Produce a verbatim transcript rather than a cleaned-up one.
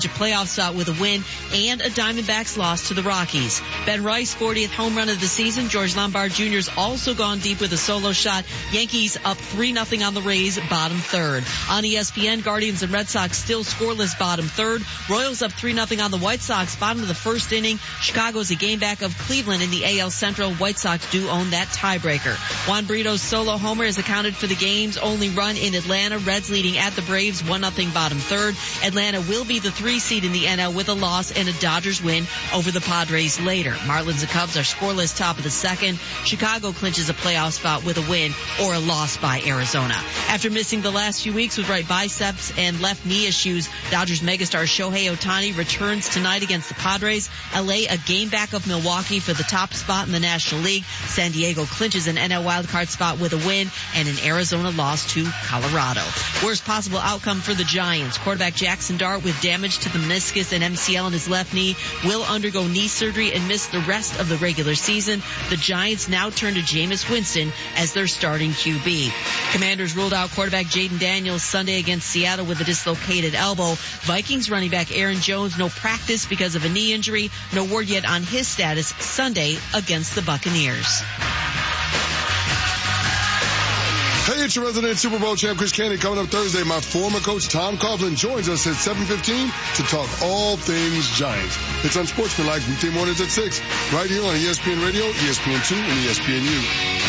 a playoff spot with a win and a Diamondbacks loss to the Rockies. Ben Rice, fortieth home run of the season. George Lombard Junior has also gone deep with a solo shot. Yankees up three nothing on the Rays, bottom third. On E S P N, Guardians and Red Sox still scoreless, bottom third. Royals up three nothing on the White Sox, bottom of the first inning. Chicago's a game back of Cleveland in the A L Central. White Sox do own that tiebreaker. Juan Brito's solo homer has accounted for the game's only run in Atlanta. Reds leading at the Braves, one nothing, bottom third. Atlanta will be the three seed in the N L with a loss and a Dodgers win over the Padres later. Marlins and Cubs are scoreless, top of the second. Chicago clinches a playoff spot with a win or a loss by Arizona. After missing the last few weeks with right biceps and left knee issues, Dodgers megastar Shohei Ohtani returns tonight against the Padres. L A a game back of Milwaukee for the top spot in the National League. San Diego clinches an N L wildcard spot with a win and an Arizona loss to Colorado. Worst possible outcome for the Giants. Quarterback Jackson Dart with damage to the meniscus and M C L in his left knee will undergo knee surgery and miss the rest of the regular season. The Giants now turn to Jameis Winston as their starting Q B. Commanders ruled out quarterback Jaden Daniels Sunday against Seattle with a dislocated elbow. Vikings running back Aaron Jones no practice because of a knee injury. No word yet on his status Sunday against the Buccaneers. Hey, it's your resident Super Bowl champ, Chris Candy. Coming up Thursday, my former coach, Tom Coughlin, joins us at seven fifteen to talk all things Giants. It's Unsportsmanlike weekday mornings at six, right here on E S P N Radio, E S P N two, and E S P N U.